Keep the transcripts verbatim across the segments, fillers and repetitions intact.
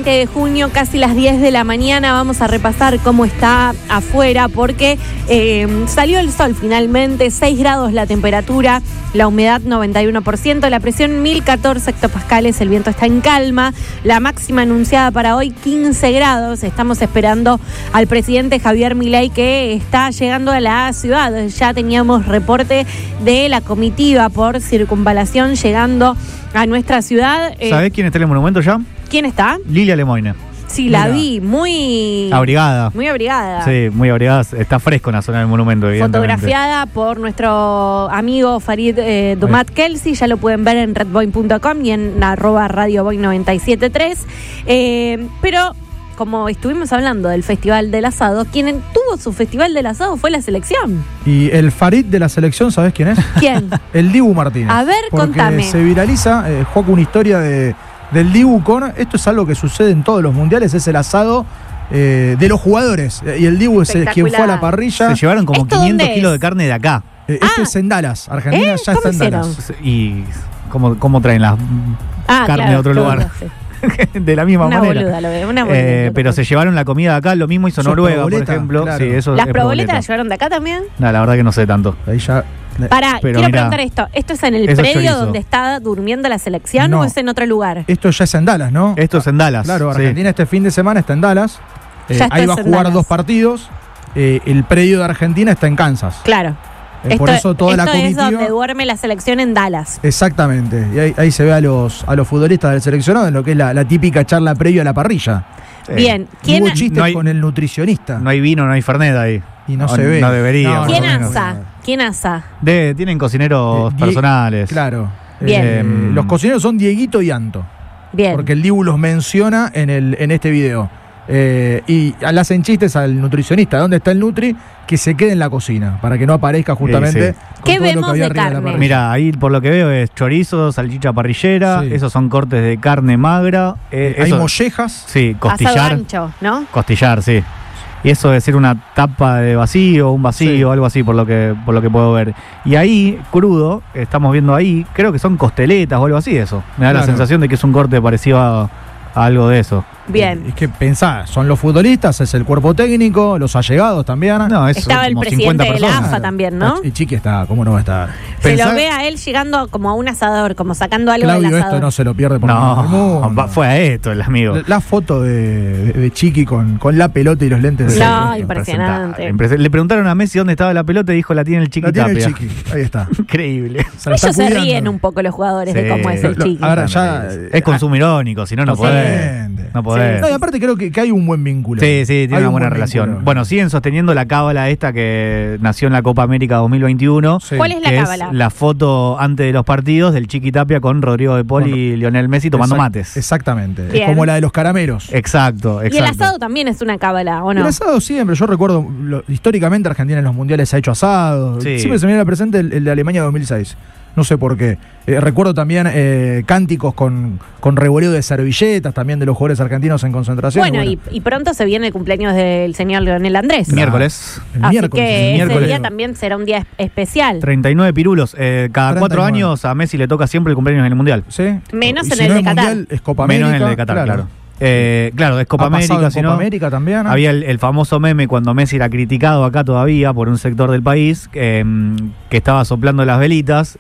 veinte de junio, casi las diez de la mañana. Vamos a repasar cómo está afuera porque eh, salió el sol finalmente, seis grados la temperatura, la humedad noventa y uno por ciento, la presión mil catorce hectopascales, el viento está en calma, la máxima anunciada para hoy quince grados. Estamos esperando al presidente Javier Milei que está llegando a la ciudad. Ya teníamos reporte de la comitiva por circunvalación llegando a nuestra ciudad. ¿Sabés eh, quién está en el monumento ya? ¿Quién está? Lilia Lemoyne. Sí, la Mira. vi, muy... Abrigada. Muy abrigada. Sí, muy abrigada. Está fresco en la zona del monumento, evidentemente. Fotografiada por nuestro amigo Farid eh, Dumat Kelsi. Ya lo pueden ver en redboin punto com y en arroba radioboin noventa y siete punto tres. Eh, pero... como estuvimos hablando del Festival del Asado, quien tuvo su Festival del Asado fue la selección. Y el Farid de la selección, ¿sabés quién es? ¿Quién? El Dibu Martínez. A ver, porque contame. Se viraliza, eh, Joaco, una historia de, del Dibu con... Esto es algo que sucede en todos los mundiales, es el asado eh, de los jugadores. Y el Dibu es el, quien fue a la parrilla. Se llevaron como quinientos kilos de carne de acá. Eh, ah. Esto es en Dallas. Argentina ¿Eh? ya está en Dallas. ¿Y cómo, cómo traen la ah, carne claro, de otro lugar? Todo, sí. De la misma una manera. Boluda, lo veo, una boluda, eh, pero se llevaron la comida de acá, lo mismo hizo Noruega, por ejemplo. Claro. Sí, eso ¿Las es proboletas proboleta. las llevaron de acá también? No, la verdad que no sé tanto. Ahí ya... Pará, pero quiero mirá, preguntar esto. ¿Esto es en el eso es predio chorizo. donde está durmiendo la selección No. o es en otro lugar? Esto ya es en Dallas, ¿no? Esto es en Dallas. Claro, sí. Argentina este fin de semana está en Dallas. Eh, Ya ahí va a estás en jugar Dallas. dos partidos. Eh, el predio de Argentina está en Kansas. Claro. Eh, esto por eso toda esto la es comitiva... donde duerme la selección en Dallas. Exactamente. Y ahí, ahí se ve a los, a los futbolistas del seleccionado en lo que es la, la típica charla previa a la parrilla. Sí. Bien. Y ¿Quién, hubo chistes no hay- con el nutricionista. No hay vino, no hay fernet ahí. Y no O se ve. No debería. No, por ¿quién lo menos. asa? ¿Quién asa? De, tienen cocineros Eh, Die- personales. Claro. Bien. Eh, los cocineros son Dieguito y Anto. Bien. Porque el Dibu los menciona en, el, en este video. Eh, y le hacen chistes al nutricionista. ¿Dónde está el Nutri? Que se quede en la cocina, para que no aparezca justamente Sí, con ¿Qué todo lo vemos que había de arriba de la carne? parrilla. Mira, ahí por lo que veo es chorizo, salchicha parrillera, Sí. esos son cortes de carne magra. Eh, Hay eso- mollejas. Sí, Asado costillar. ancho, ¿no? Costillar, sí. Y eso debe ser una tapa de vacío, un vacío, Sí. algo así por lo que por lo que puedo ver. Y ahí, crudo, estamos viendo ahí, creo que son costeletas o algo así eso. Me da la Claro. sensación de que es un corte parecido a, a algo de eso. Bien. Es que pensá, son los futbolistas, es el cuerpo técnico, los allegados también. No, es Estaba el como presidente cincuenta de la personas. AFA también, ¿no? Y Chiqui está, ¿cómo no va a estar? Se Pensá- lo ve a él llegando como a un asador, como sacando algo Claudio, del asador. esto no se lo pierde por nada del No, mundo. va- fue a esto el amigo. La, la foto de, de, de Chiqui con, con la pelota y los lentes de No, de- impresionante. Impresentable. Le preguntaron a Messi dónde estaba la pelota y dijo la tiene el Chiqui La tiene el Tapia. Chiqui, ahí está. Increíble. Se la está Ellos se cuidando. ríen un poco los jugadores de Sí. cómo es el Lo- chiqui. ahora ya- Es consumo irónico, si no, no podés. Totalmente. No podés. No, y aparte creo que, que hay un buen vínculo. Sí, sí, tiene Hay una un buena buen relación. vínculo. Bueno, siguen sosteniendo la cábala esta que nació en la Copa América dos mil veintiuno. Sí. ¿Cuál es la que cábala? es la foto antes de los partidos del Chiqui Tapia con Rodrigo de Paul y Lionel Messi tomando Exact- mates. Exactamente. Bien. Es como la de los caramelos. Exacto, exacto. Y el asado también es una cábala, ¿o no? El asado siempre, yo recuerdo, lo- históricamente Argentina en los mundiales ha hecho asado. Sí. Siempre se me viene al presente el, el de Alemania dos mil seis. No sé por qué. Eh, recuerdo también eh, cánticos con, con revoleo de servilletas también de los jugadores argentinos en concentración. Bueno, y, y pronto se viene el cumpleaños del señor Leonel Andrés. Miércoles. el Así miércoles. que el ese miércoles. día también será un día es- especial. treinta y nueve pirulos. Eh, cada treinta y cuatro nueve. años a Messi le toca siempre el cumpleaños en el Mundial. ¿Sí? Menos Y en si el no de es Qatar. mundial, es Copa América. Menos en el de Qatar, claro. Eh, claro, es Copa Ha pasado América, en si Copa no. América también. ¿no? Había el, el famoso meme cuando Messi era criticado acá todavía por un sector del país eh, que estaba soplando las velitas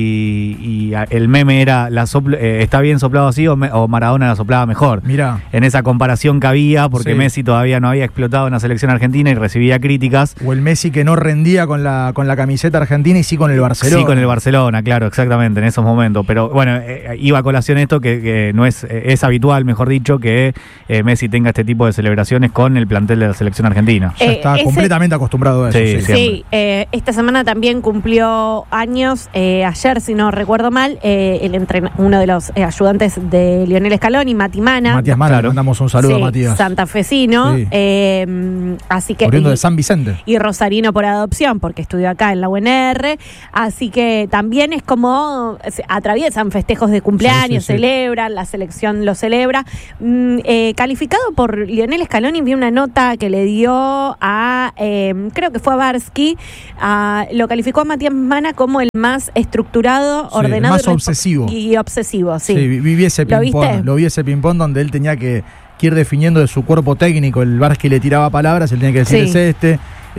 y, y a- el meme era la sopl- eh, está bien soplado así o, me- o Maradona la soplaba mejor. Mirá. En esa comparación que había, porque Sí. Messi todavía no había explotado en la selección argentina y recibía críticas. O el Messi que no rendía con la, con la camiseta argentina y sí con el Barcelona. Sí, con el Barcelona, claro, exactamente, en esos momentos. Pero bueno, eh, iba a colación esto que, que no es, eh, es habitual, mejor dicho, que eh, Messi tenga este tipo de celebraciones con el plantel de la selección argentina. Ya Eh, está ese- completamente acostumbrado a eso. Sí, sí. sí. Siempre. Sí, eh, esta semana también cumplió años, eh, ayer si no recuerdo mal, eh, el entren- uno de los eh, ayudantes de Lionel Scaloni, Mati Mana. Matías Mana, Claro. le mandamos un saludo Sí, a Matías. santafesino. Sí. eh, así que Oriundo y- de San Vicente. y rosarino por adopción, porque estudió acá en la U N R, así que también es como se atraviesan festejos de cumpleaños, Sí, sí, sí. celebran, la selección lo celebra. Mm, eh, calificado por Lionel Scaloni, vi una nota que le dio a, eh, creo que fue a Barsky, a- lo calificó a Matías Mana como el más estructurado, Sí, ordenado el más y respo- obsesivo. y obsesivo, sí. Sí, vi, vi ese ¿Lo ping-pong. viste? Lo vi ese ping-pong donde él tenía que, que ir definiendo de su cuerpo técnico. El Barsky le tiraba palabras, él tenía que decir Sí. es este.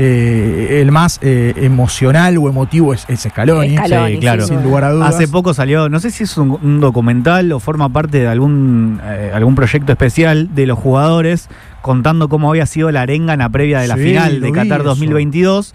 Eh, el más eh, emocional o emotivo es, es Scaloni. Scaloni, Sí, claro. Sin lugar a dudas. Hace poco salió, no sé si es un, un documental o forma parte de algún, eh, algún proyecto especial de los jugadores contando cómo había sido la arenga en la previa de la Sí, final lo de vi Qatar eso. dos mil veintidós,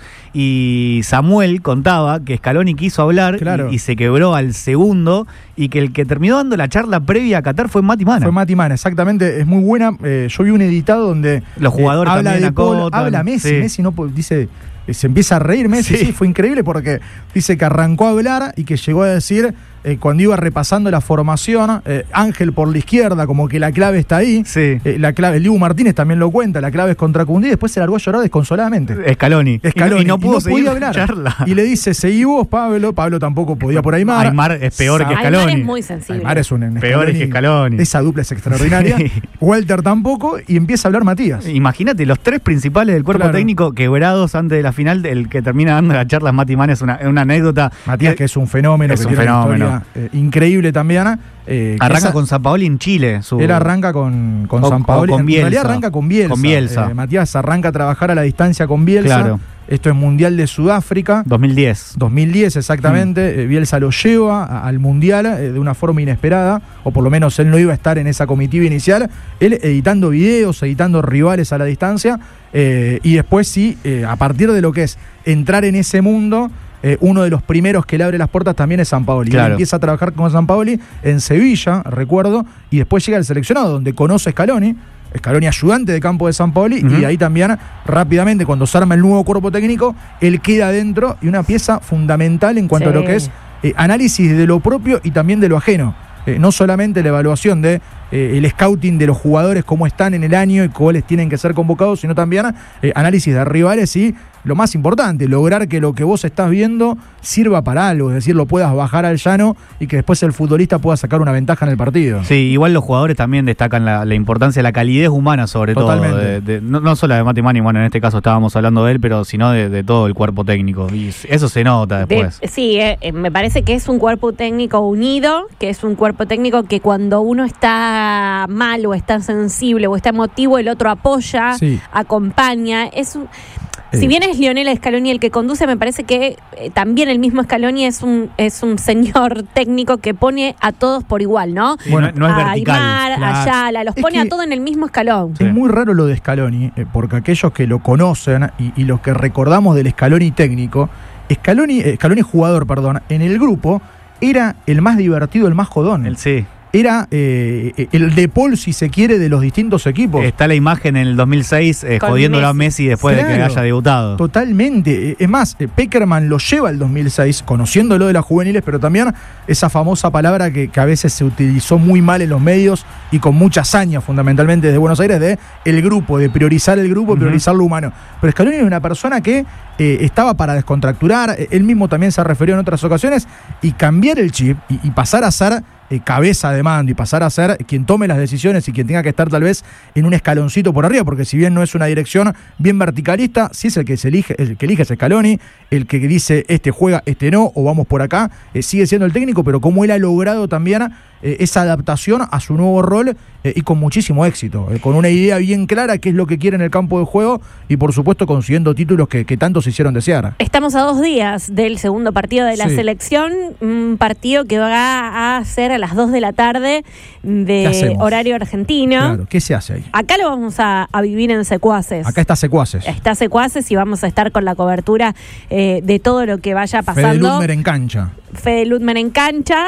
y Samuel contaba que Scaloni quiso hablar Claro. y, y se quebró al segundo, y que el que terminó dando la charla previa a Qatar fue Mati Mana. Fue Mati Mana, exactamente, es muy buena. Eh, yo vi un editado donde Los jugadores eh, habla también de Paul, acotan, habla Messi, sí. Messi no po- dice, eh, se empieza a reír Messi, sí. Sí. Fue increíble porque dice que arrancó a hablar y que llegó a decir, eh, cuando iba repasando la formación, eh, Ángel por la izquierda, como que la clave está ahí. Sí. Eh, la clave, el Dibu Martínez también lo cuenta, la clave es contra Cundí, y después se largó a llorar desconsoladamente. Scaloni. Scaloni, Y, no, y no pudo seguir podía la hablar. charla. Y le dice, seguí vos, Pablo. Pablo tampoco podía por Aymar. Aymar es peor que Aymar Scaloni. es muy sensible. Aymar es un, un Peor es que Scaloni. Esa dupla es extraordinaria. Sí. Walter tampoco, y empieza a hablar Matías. Imagínate, los tres principales del cuerpo Claro. técnico quebrados antes de la final, el que termina dando la charla es Mati Mana, es una, es una anécdota. Matías, que es un fenómeno, es que un tiene fenómeno. una historia eh, increíble también. Eh, que Arranca esa- con Sampaoli en Chile. Su, Él arranca con, con O- San Paolo. o con En Bielsa. realidad arranca con Bielsa. Con Bielsa. Eh, Matías arranca a trabajar a la distancia con Bielsa. Claro. Esto es Mundial de Sudáfrica. dos mil diez. dos mil diez exactamente, Mm. eh, Bielsa lo lleva a- al Mundial eh, de una forma inesperada, o por lo menos él no iba a estar en esa comitiva inicial, él editando videos, editando rivales a la distancia, eh, y después sí, eh, a partir de lo que es entrar en ese mundo, eh, uno de los primeros que le abre las puertas también es Sampaoli. Claro. Él empieza a trabajar con Sampaoli en Sevilla, recuerdo, y después llega al seleccionado, donde conoce a Scaloni, Scaloni ayudante de campo de Sampaoli, Uh-huh. y ahí también rápidamente cuando se arma el nuevo cuerpo técnico, él queda adentro, y una pieza fundamental en cuanto Sí. a lo que es eh, análisis de lo propio y también de lo ajeno. Eh, no solamente la evaluación de eh, el scouting de los jugadores, cómo están en el año y cuáles tienen que ser convocados, sino también eh, análisis de rivales y lo más importante, lograr que lo que vos estás viendo sirva para algo, es decir, lo puedas bajar al llano y que después el futbolista pueda sacar una ventaja en el partido. Sí, igual los jugadores también destacan la, la importancia, la calidez humana sobre Totalmente. todo. De, de- no, no solo de Mati Mana, bueno, en este caso estábamos hablando de él, pero sino de, de todo el cuerpo técnico. Y eso se nota De- después. sí, eh, eh, me parece que es un cuerpo técnico unido, que es un cuerpo técnico que cuando uno está mal o está sensible o está emotivo, el otro apoya, Sí. acompaña. Es un, Eh. si bien es Lionel Scaloni el que conduce, me parece que eh, también el mismo Scaloni es un es un señor técnico que pone a todos por igual, ¿no? Sí, no- no es a vertical. Aymar, Claro. a Ayala, los Es pone que- a todos en el mismo escalón. Sí. Es muy raro lo de Scaloni, eh, porque aquellos que lo conocen y, y los que recordamos del Scaloni técnico, Scaloni, eh, Scaloni jugador, perdón, en el grupo era el más divertido, el más jodón. El, sí. Era eh, el de Paul, si se quiere, de los distintos equipos. Está la imagen en el dos mil seis eh, Con jodiéndolo a Messi. Messi después de que Claro. haya debutado. Totalmente. Eh, Es más, eh, Peckerman lo lleva al dos mil seis, conociéndolo de las juveniles, pero también esa famosa palabra que, que a veces se utilizó muy mal en los medios y con mucha hazaña, fundamentalmente desde Buenos Aires, de el grupo, de priorizar el grupo, Ujú. priorizar lo humano. Pero Scaloni es una persona que eh, estaba para descontracturar, eh, él mismo también se refirió en otras ocasiones, y cambiar el chip y, y pasar a ser eh, cabeza de mando y pasar a ser quien tome las decisiones y quien tenga que estar tal vez en un escaloncito por arriba, porque si bien no es una dirección bien verticalista, sí es el que se elige, el que elige es Scaloni, el que dice este juega, este no, o vamos por acá, eh, sigue siendo el técnico, pero como él ha logrado también eh, esa adaptación a su nuevo rol eh, y con muchísimo éxito, eh, con una idea bien clara qué es lo que quiere en el campo de juego y por supuesto consiguiendo títulos que, que tanto se hicieron desear. Estamos a dos días del segundo partido de la Sí. selección, un partido que va a ser a las dos de la tarde ¿Qué de hacemos? horario argentino. Claro, ¿qué se hace ahí? Acá lo vamos a, a vivir en Secuaces. Acá está Secuaces. Está Secuaces y vamos a estar con la cobertura eh, de todo lo que vaya Fede pasando. Ludmer en cancha. Fede Ludmer en cancha.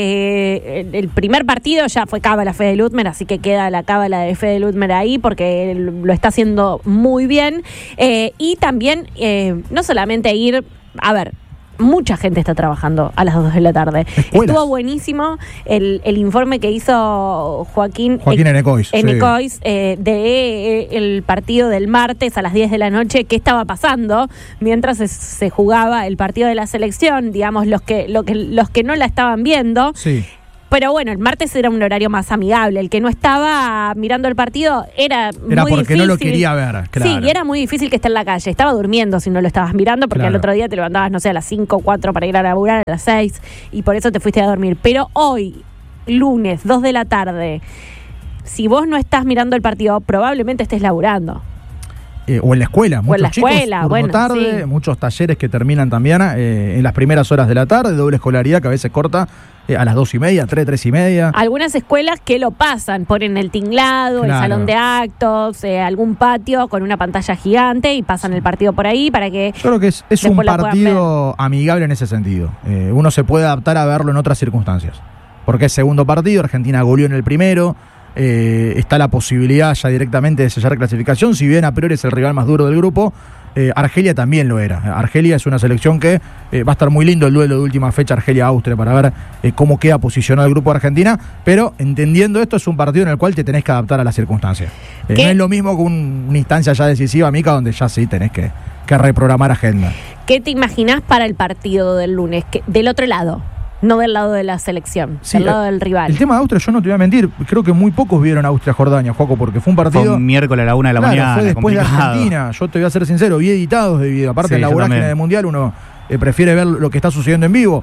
eh, el, el primer partido ya fue cábala Fede Ludmer, así que queda la cábala de Fede Ludmer ahí porque él lo está haciendo muy bien. Eh, y también, eh, no solamente ir, a ver, mucha gente está trabajando a las dos de la tarde. Escuelas. Estuvo buenísimo el, el informe que hizo Joaquín, Joaquín Enecois. sí. Enecois, eh, de eh, el partido del martes a las diez de la noche, qué estaba pasando mientras se, se jugaba el partido de la selección, digamos, los que, lo que, los que no la estaban viendo. Sí. Pero bueno, el martes era un horario más amigable. El que no estaba mirando el partido era, Era muy porque difícil. no lo quería ver, claro. Sí, y era muy difícil que esté en la calle. Estaba durmiendo si no lo estabas mirando, porque Claro. al otro día te levantabas, no sé, a las cinco o cuatro para ir a laburar, a las seis, y por eso te fuiste a dormir. Pero hoy, lunes, dos de la tarde, si vos no estás mirando el partido, probablemente estés laburando. Eh, o en la escuela, muchos en la chicos, escuela, turno bueno, tarde, sí. muchos talleres que terminan también eh, en las primeras horas de la tarde, doble escolaridad que a veces corta eh, a las dos y media, tres, tres y media. Algunas escuelas que lo pasan, ponen el tinglado, Claro. el salón de actos, eh, algún patio con una pantalla gigante y pasan el partido por ahí para que... Yo creo que es, es un después lo puedan partido amigable en ese sentido. Eh, uno se puede adaptar a verlo en otras circunstancias. Porque es segundo partido, Argentina goleó en el primero, eh, está la posibilidad ya directamente de sellar clasificación, si bien a priori es el rival más duro del grupo, eh, Argelia también lo era. Argelia es una selección que eh, va a estar muy lindo el duelo de última fecha Argelia-Austria para ver eh, cómo queda posicionado el grupo de Argentina, pero entendiendo esto es un partido en el cual te tenés que adaptar a las circunstancias. Eh, no es lo mismo que un, una instancia ya decisiva, Mica, donde ya sí tenés que, que reprogramar agenda. ¿Qué te imaginás para el partido del lunes? Que, del otro lado, no del lado de la selección, Sí, del lado del rival. El tema de Austria, yo no te voy a mentir, creo que muy pocos vieron Austria-Jordania, Joaco, porque fue un partido... Fue un miércoles a la una de la Claro, mañana. fue después complicado. de Argentina. Yo te voy a ser sincero, vi editados de video. Aparte, Sí, en la yo vorágine también. del Mundial uno eh, prefiere ver lo que está sucediendo en vivo.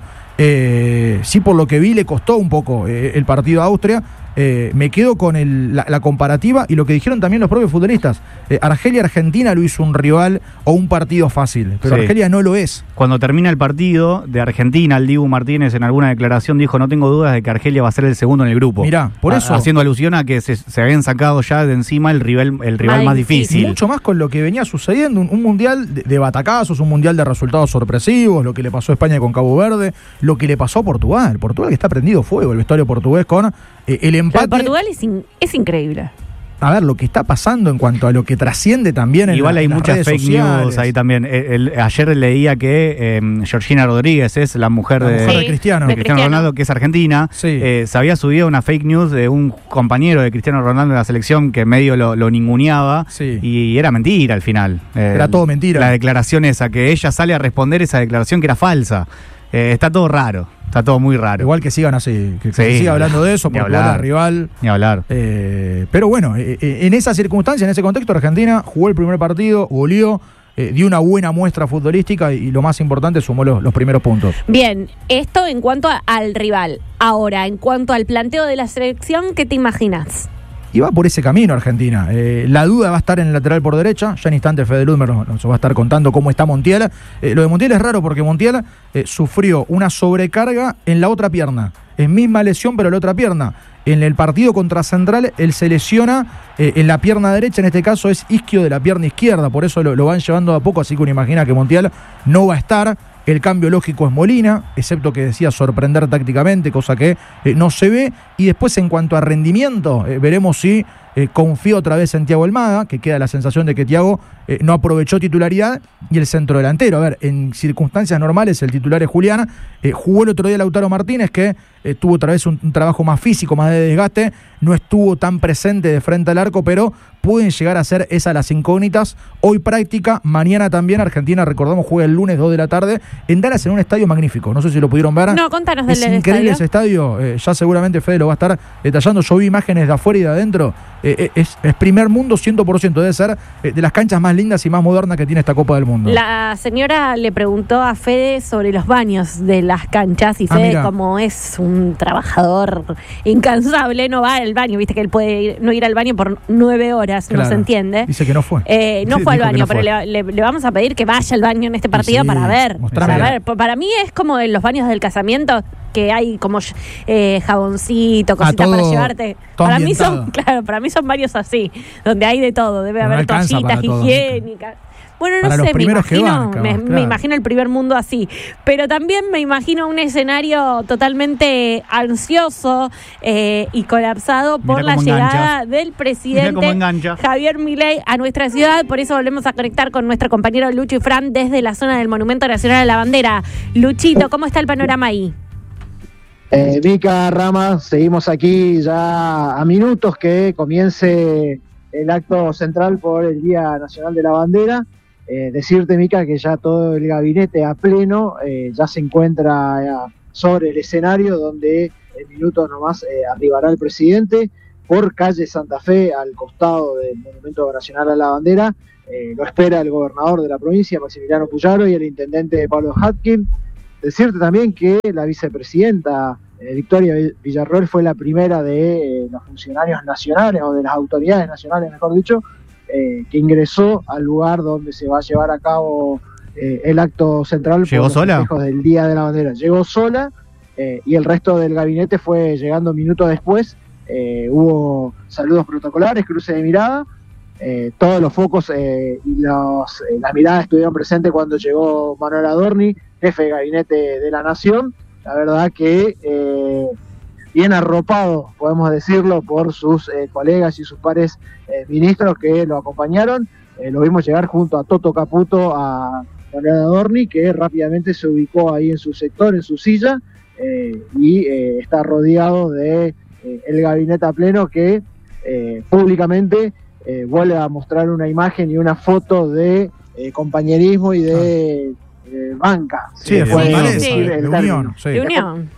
Eh, sí, por lo que vi, le costó un poco eh, el partido a Austria. Eh, me quedo con el, la, la comparativa y lo que dijeron también los propios futbolistas. Eh, Argelia-Argentina lo hizo un rival o un partido fácil, pero Sí. Argelia no lo es. Cuando termina el partido de Argentina, el Dibu Martínez en alguna declaración dijo: no tengo dudas de que Argelia va a ser el segundo en el grupo. Mirá, por Ha- eso- haciendo alusión a que se, se habían sacado ya de encima el rival, el rival Más más difícil. difícil. Mucho más con lo que venía sucediendo, un, un mundial de, de batacazos, un mundial de resultados sorpresivos, lo que le pasó a España con Cabo Verde, lo que le pasó a Portugal. Portugal que está prendido fuego, el vestuario portugués con eh, el Pero empate. Portugal es, in- es increíble. A ver, lo que está pasando en cuanto a lo que trasciende también en, Igual la- hay en las muchas redes fake sociales. news ahí también. El- el- ayer leía que eh, Georgina Rodríguez es la mujer, La de, mujer de Sí, Cristiano. de de Cristiano Cristiano. Ronaldo, que es argentina. Sí. Eh, se había subido una fake news de un compañero de Cristiano Ronaldo en la selección que medio lo, lo ninguneaba. Sí. Y era mentira al final. Eh, Era todo mentira. La declaración esa, que ella sale a responder esa declaración que era falsa. Eh, está todo raro. Está todo muy raro. Igual que sigan así, que, que Sí, se siga ni hablando de eso, ni Portugal hablar. es rival. Ni hablar. Eh, pero bueno, eh, eh, en esa circunstancia, en ese contexto, Argentina jugó el primer partido, goleó, eh, dio una buena muestra futbolística y, y lo más importante, sumó los, los primeros puntos. Bien, esto en cuanto a- al rival. Ahora, en cuanto al planteo de la selección, ¿qué te imaginas? Y va por ese camino Argentina. Eh, la duda va a estar en el lateral por derecha. Ya en instante Fede Ludmer nos, nos va a estar contando cómo está Montiel. Eh, lo de Montiel es raro porque Montiel eh, sufrió una sobrecarga en la otra pierna. Es misma lesión, pero en la otra pierna. En el partido contra Central, él se lesiona eh, en la pierna derecha, en este caso es isquio de la pierna izquierda, por eso lo, lo van llevando a poco, así que uno imagina que Montiel no va a estar. El cambio lógico es Molina, excepto que decía sorprender tácticamente, cosa que eh, no se ve. Y después, en cuanto a rendimiento, eh, veremos si eh, confía otra vez en Thiago Almada, que queda la sensación de que Thiago eh, no aprovechó titularidad, y el centro delantero. A ver, en circunstancias normales, el titular es Julián. Eh, jugó el otro día Lautaro Martínez, que eh, tuvo otra vez un, un trabajo más físico, más de desgaste. No estuvo tan presente de frente al arco, pero pueden llegar a ser esas las incógnitas. Hoy práctica, mañana también. Argentina, recordamos, juega el lunes dos de la tarde en Dallas, en un estadio magnífico. No sé si lo pudieron ver. No, contanos Es del increíble estadio. ese estadio. Eh, ya seguramente Fede lo va a estar detallando. Yo vi imágenes de afuera y de adentro. Eh, eh, es, es primer mundo cien por ciento. Debe ser eh, de las canchas más lindas y más modernas que tiene esta Copa del Mundo. La señora le preguntó a Fede sobre los baños de las canchas y Ah, Fede, mira. como es un trabajador incansable, no va al baño. Viste que él puede ir- no ir al baño por nueve horas, no Claro. se entiende. Dice que no fue. Eh, no Sí, fue al dijo que baño, no pero fue. le, le- le vamos a pedir que vaya al baño en este partido sí, para ver. mostrame. Para ver. Pa- Para mí es como en los baños del casamiento, que hay como eh, jaboncito, cositas Ah, todo- para llevarte. todo Para mí son, ambientado. claro, para mí son varios así, donde hay de todo. Debe Pero no haber alcanza toallitas para todo. higiénicas. Bueno, no Para los sé, me primeros que imagino, van, capaz, me, claro. me imagino el primer mundo así. Pero también me imagino un escenario totalmente ansioso eh, y colapsado por Mira la cómo llegada engancha. del Mira presidente cómo engancha. Javier Milei a nuestra ciudad. Por eso volvemos a conectar con nuestro compañero Lucho y Fran desde la zona del Monumento Nacional a la Bandera. Luchito, ¿cómo está el panorama ahí? Eh, Mica, Rama, seguimos aquí ya a minutos que comience el acto central por el Día Nacional de la Bandera. Eh, decirte, Mica, que ya todo el gabinete a pleno eh, ya se encuentra eh, sobre el escenario donde en minutos nomás eh, arribará el presidente por calle Santa Fe, al costado del Monumento Nacional a la Bandera. Eh, lo espera el gobernador de la provincia, Maximiliano Puyaro, y el intendente Pablo Hatkin. Decirte también que la vicepresidenta eh, Eh, Victoria Villarroel fue la primera de eh, los funcionarios nacionales, o de las autoridades nacionales, mejor dicho, eh, que ingresó al lugar donde se va a llevar a cabo eh, el acto central. ¿Llegó por los sola? festejos del Día de la Bandera. Llegó sola eh, y el resto del gabinete fue llegando minutos después. Eh, hubo saludos protocolares, cruce de mirada. Eh, todos los focos eh, y los, eh, las miradas estuvieron presentes cuando llegó Manuel Adorni, jefe de gabinete de la Nación. La verdad que eh, bien arropado, podemos decirlo, por sus eh, colegas y sus pares eh, ministros que lo acompañaron. Eh, lo vimos llegar junto a Toto Caputo, a Manuel Adorni, que rápidamente se ubicó ahí en su sector, en su silla, eh, y eh, está rodeado de eh, el gabinete a pleno que eh, públicamente eh, vuelve a mostrar una imagen y una foto de eh, compañerismo y de... Ah. Eh, banca, sí, de fortaleza, sí. de unión, sí. De unión.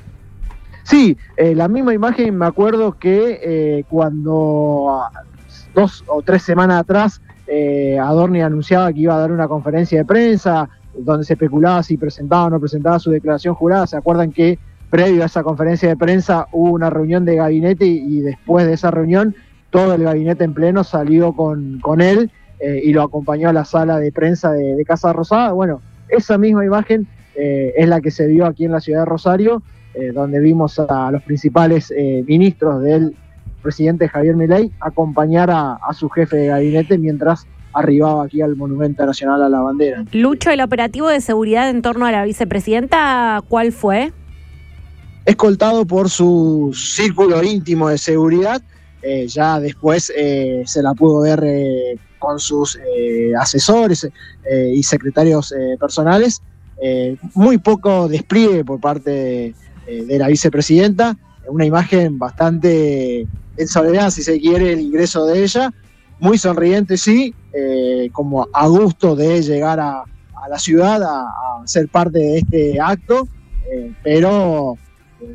Sí, eh, la misma imagen me acuerdo que eh, cuando dos o tres semanas atrás eh, Adorni anunciaba que iba a dar una conferencia de prensa donde se especulaba si presentaba o no presentaba su declaración jurada. ¿Se acuerdan que previo a esa conferencia de prensa hubo una reunión de gabinete y, y después de esa reunión todo el gabinete en pleno salió con, con él eh, y lo acompañó a la sala de prensa de, de Casa Rosada? Bueno, esa misma imagen eh, es la que se vio aquí en la ciudad de Rosario, eh, donde vimos a los principales eh, ministros del presidente Javier Milei acompañar a, a su jefe de gabinete mientras arribaba aquí al Monumento Nacional a la Bandera. Lucho, el operativo de seguridad en torno a la vicepresidenta, ¿cuál fue? Escoltado por su círculo íntimo de seguridad, eh, ya después eh, se la pudo ver eh, con sus eh, asesores eh, y secretarios eh, personales. Eh, muy poco despliegue por parte de, eh, de la vicepresidenta, una imagen bastante en soledad, si se quiere, el ingreso de ella, muy sonriente, sí, eh, como a gusto de llegar a, a la ciudad a, a ser parte de este acto, eh, pero eh,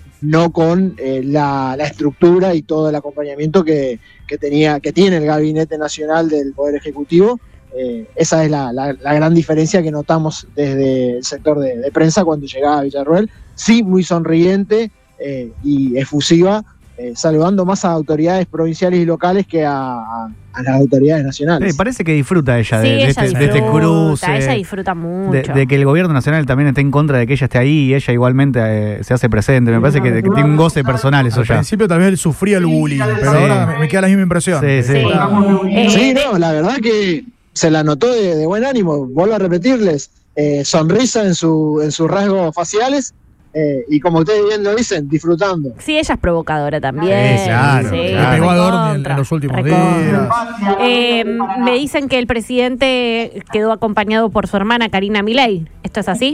no con eh, la, la estructura y todo el acompañamiento que, que tenía, que tiene el Gabinete Nacional del Poder Ejecutivo. Eh, esa es la, la, la gran diferencia que notamos desde el sector de, de prensa cuando llegaba a Villarroel. Sí, muy sonriente eh, y efusiva, eh, saludando más a autoridades provinciales y locales que a, a, a las autoridades nacionales. Sí, parece que disfruta ella, Sí, de, de, ella este, disfruta, de este cruce. Ella disfruta mucho. De, de que el gobierno nacional también esté en contra de que ella esté ahí y ella igualmente eh, se hace presente. Me parece que, que tiene un goce personal eso Al ya. Al principio tal vez él sufría el bullying, pero sí. ahora me, me queda la misma impresión. Sí, sí. Sí. Eh, Sí, no, la verdad que se la notó de, de buen ánimo. Vuelvo a repetirles, eh, sonrisa en, su, en sus rasgos faciales eh, y como ustedes bien lo dicen, disfrutando. Sí, ella es provocadora también. Sí, claro, Sí, claro. Le pegó a Adorni en, recontra, en los últimos recontra. días. Eh, me dicen que el presidente quedó acompañado por su hermana Karina Milei. ¿Esto es así?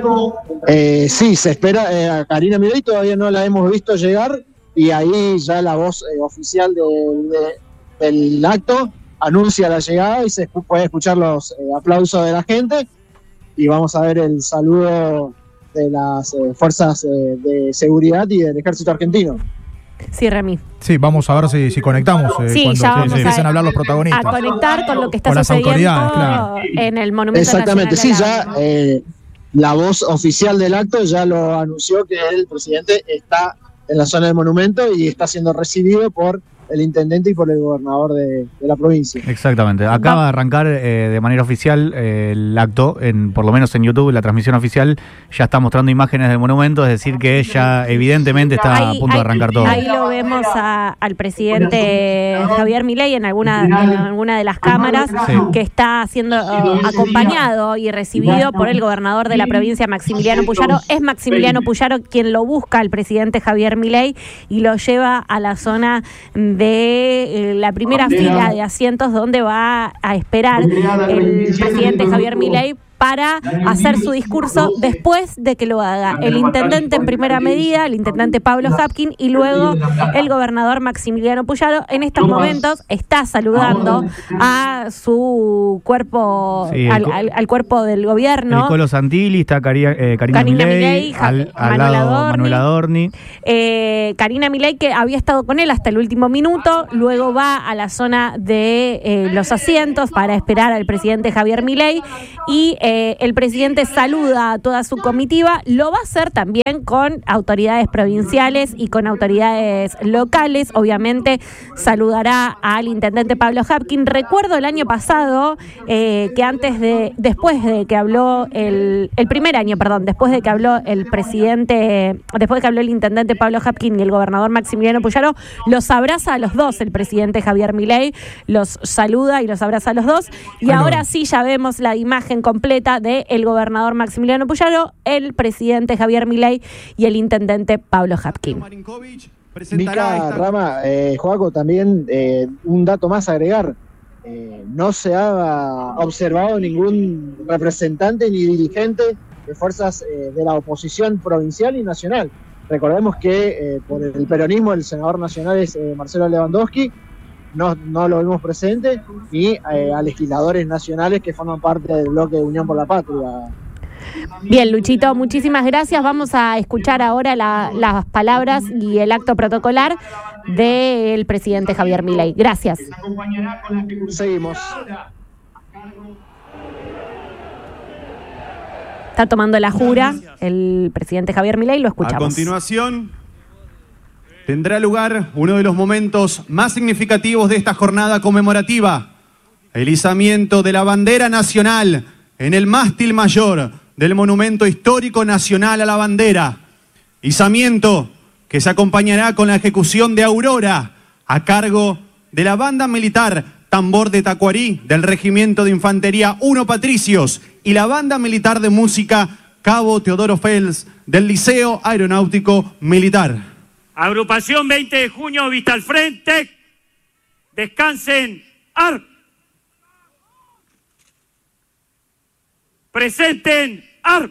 Eh, sí, se espera, eh, a Karina Milei todavía no la hemos visto llegar y ahí ya la voz eh, oficial de, de, del acto anuncia la llegada y se escu- puede escuchar los eh, aplausos de la gente y vamos a ver el saludo de las eh, fuerzas eh, de seguridad y del ejército argentino. Sí, Remy. Sí, vamos a ver si, si conectamos eh, Sí, cuando ya vamos empiecen a- a hablar los protagonistas. A conectar con lo que está Con las sucediendo autoridades, claro. en el Monumento Exactamente, sí, Nacional ya de la- eh, la voz oficial del acto ya lo anunció que el presidente está en la zona del monumento y está siendo recibido por el intendente y por el gobernador de, de la provincia. Exactamente. Acaba de arrancar eh, de manera oficial eh, el acto, en, por lo menos en YouTube, la transmisión oficial ya está mostrando imágenes del monumento, es decir que ya evidentemente está Ahí- a punto de ahí- arrancar todo. Ahí lo vemos a- al presidente Javier Milei en alguna, en alguna de las cámaras, Sí. que está siendo eh, acompañado y recibido por el gobernador de la provincia, Maximiliano Puyaro. Es Maximiliano Puyaro quien lo busca al presidente Javier Milei y lo lleva a la zona de eh, la primera fila de asientos donde va a esperar el presidente Javier Milei para hacer su discurso después de que lo haga el intendente en primera medida, el intendente Pablo Hapkin, y luego el gobernador Maximiliano Puyaro. En estos momentos está saludando a su cuerpo, Sí, el al, co- al- al cuerpo del gobierno. El Colo Santilli, está Cari, eh, Karina, Karina Milei, Milei, Ja- al, al Manuel lado Adorni. Manuel Adorni. Eh, Karina Milei, que había estado con él hasta el último minuto, luego va a la zona de eh, los asientos para esperar al presidente Javier Milei y eh, el presidente saluda a toda su comitiva, lo va a hacer también con autoridades provinciales y con autoridades locales. Obviamente saludará al intendente Pablo Hapkin. Recuerdo el año pasado eh, que antes de, después de que habló el, el primer año, perdón, después de que habló el presidente, después de que habló el intendente Pablo Hapkin y el gobernador Maximiliano Puyaro, los abraza a los dos, el presidente Javier Milei los saluda y los abraza a los dos. Y bueno, ahora sí ya vemos la imagen completa de el gobernador Maximiliano Puyaro, el presidente Javier Milei y el intendente Pablo Hapkin. Mica, Rama, eh, Joaco, también eh, un dato más a agregar. Eh, no se ha observado ningún representante ni dirigente de fuerzas eh, de la oposición provincial y nacional. Recordemos que eh, por el peronismo el senador nacional es eh, Marcelo Lewandowski, no, no lo vimos presente, ni eh, a legisladores nacionales que forman parte del bloque de Unión por la Patria. Bien, Luchito, muchísimas gracias. Vamos a escuchar ahora la, las palabras y el acto protocolar del presidente Javier Milei. Gracias. Seguimos. Está tomando la jura el presidente Javier Milei, lo escuchamos. A continuación, tendrá lugar uno de los momentos más significativos de esta jornada conmemorativa, el izamiento de la bandera nacional en el mástil mayor del Monumento Histórico Nacional a la Bandera. Izamiento que se acompañará con la ejecución de Aurora a cargo de la banda militar Tambor de Tacuarí del Regimiento de Infantería uno Patricios y la banda militar de música Cabo Teodoro Fels del Liceo Aeronáutico Militar. Agrupación veinte de junio, vista al frente. Descansen. Ar. Presenten. Ar.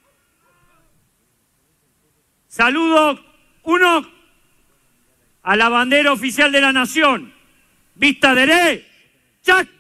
Saludo. Uno. A la bandera oficial de la nación. Vista derecha.